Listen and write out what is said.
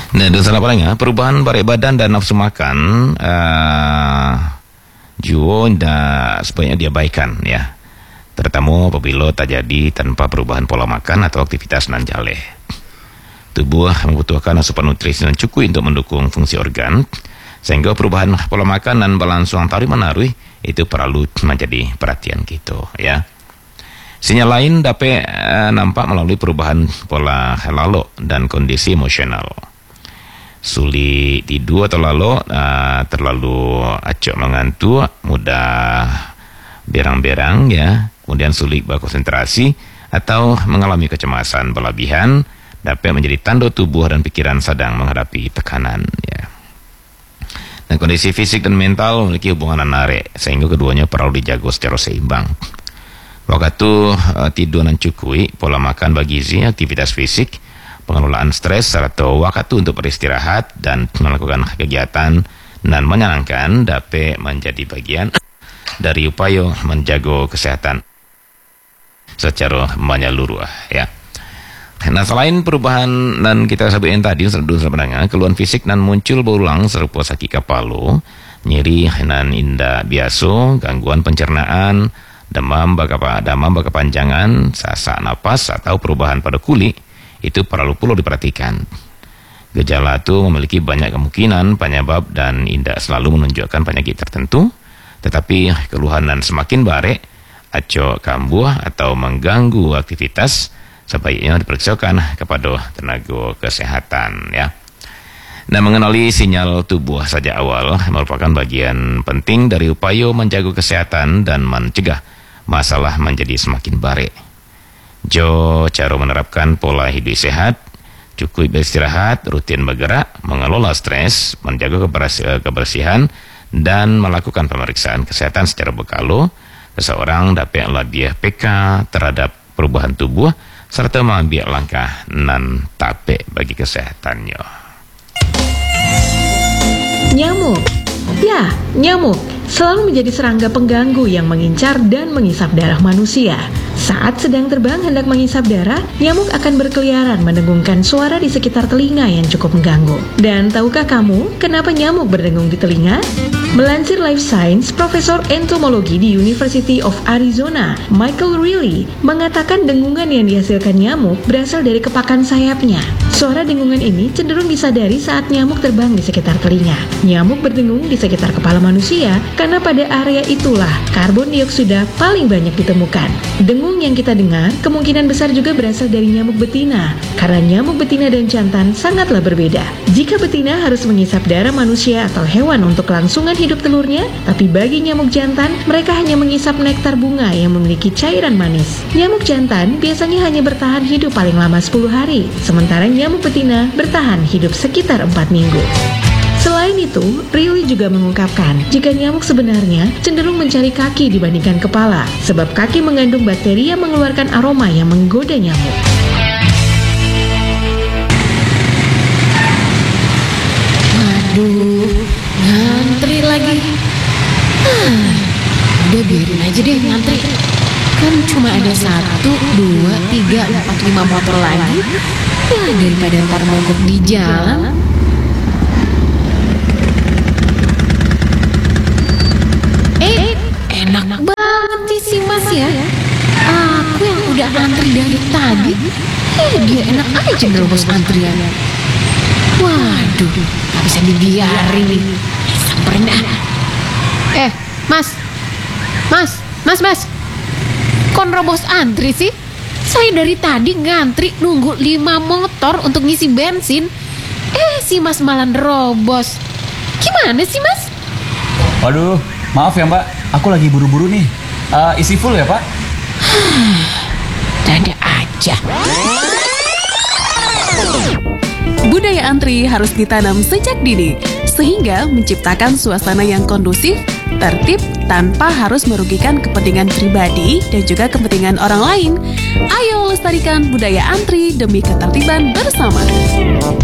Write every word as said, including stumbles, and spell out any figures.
Nah, dosa apa perubahan barik badan dan nafsu makan uh, juo dah sebaiknya diabaikan ya. Terutama apabila terjadi tanpa perubahan pola makan atau aktivitas nan jaleh. Tubuh membutuhkan asupan nutrisi yang cukup untuk mendukung fungsi organ, sehingga perubahan pola makan dan balansung tarik menarui itu perlu menjadi perhatian kita ya. Sinyal lain dapat uh, nampak melalui perubahan pola lalu dan kondisi emosional. Sulit tidur atau lalu uh, terlalu acok mengantuk, mudah berang-berang ya, kemudian sulit berkonsentrasi atau mengalami kecemasan berlebihan dapat menjadi tanda tubuh dan pikiran sedang menghadapi tekanan ya. Dan kondisi fisik dan mental memiliki hubungan narik sehingga keduanya perlu dijaga secara seimbang. Waktu uh, tidur dan cukui, pola makan bergizi, aktivitas fisik, pengelolaan stres serta waktu untuk beristirahat dan melakukan kegiatan dan menyenangkan dapat menjadi bagian dari upaya menjaga kesehatan secara menyeluruh ya. Nah, selain perubahan dan kita sebutkan tadi sebenarnya keluhan fisik dan muncul berulang serupa sakit kepala, nyeri dan indah biasa, gangguan pencernaan, demam berkepa, demam berkepanjangan, sesak napas atau perubahan pada kulit itu perlu perlu diperhatikan. Gejala itu memiliki banyak kemungkinan penyebab dan tidak selalu menunjukkan penyakit tertentu, tetapi keluhan dan semakin barik, acok kambuh atau mengganggu aktivitas, sebaiknya diperiksakan kepada tenaga kesehatan ya. Dan mengenali sinyal tubuh sejak awal merupakan bagian penting dari upaya menjaga kesehatan dan mencegah masalah menjadi semakin barik. Jo cara menerapkan pola hidup sehat, cukup beristirahat, rutin bergerak, mengelola stres, menjaga kebersihan, dan melakukan pemeriksaan kesehatan secara berkala, seseorang dapat lebih peka terhadap perubahan tubuh serta mengambil langkah nan tapek bagi kesehatannya. Nyamuk. Ya, nyamuk selalu menjadi serangga pengganggu yang mengincar dan mengisap darah manusia. Saat sedang terbang hendak mengisap darah, nyamuk akan berkeliaran mendengungkan suara di sekitar telinga yang cukup mengganggu. Dan tahukah kamu kenapa nyamuk berdengung di telinga? Melansir Life Science, Profesor Entomologi di University of Arizona, Michael Reilly, mengatakan dengungan yang dihasilkan nyamuk berasal dari kepakan sayapnya. Suara dengungan ini cenderung disadari saat nyamuk terbang di sekitar telinga. Nyamuk berdengung di sekitar kepala manusia karena pada area itulah karbon dioksida paling banyak ditemukan. Dengung yang kita dengar kemungkinan besar juga berasal dari nyamuk betina, karena nyamuk betina dan jantan sangatlah berbeda. Jika betina harus mengisap darah manusia atau hewan untuk kelangsungan hidup telurnya, tapi bagi nyamuk jantan, mereka hanya mengisap nektar bunga yang memiliki cairan manis. Nyamuk jantan biasanya hanya bertahan hidup paling lama sepuluh hari, sementara nyamuk betina bertahan hidup sekitar empat minggu. Selain itu, Reilly juga mengungkapkan jika nyamuk sebenarnya cenderung mencari kaki dibandingkan kepala, sebab kaki mengandung bakteri yang mengeluarkan aroma yang menggoda nyamuk. Waduh, ngantri lagi. Ah, udah biarin aja deh ngantri. Kan cuma ada satu, dua, tiga, empat, lima motor lagi. Ya daripada ntar mogok di jalan. Eh, enak banget sih si Mas ya. Aku yang udah antri dari tadi, eh dia enak aja nerobos antriannya. Waduh, gak bisa dibiarin nih. Samperin dah. Eh, Mas, Mas, Mas, Mas, kon robos antri sih? Saya dari tadi ngantri nunggu lima motor untuk ngisi bensin. Eh, si Mas malah nerobos. Gimana sih, Mas? Waduh, maaf ya Mbak, aku lagi buru-buru nih. uh, Isi full ya Pak? Dada aja. Budaya antri harus ditanam sejak dini, sehingga menciptakan suasana yang kondusif, tertib, tanpa harus merugikan kepentingan pribadi dan juga kepentingan orang lain. Ayo lestarikan budaya antri demi ketertiban bersama.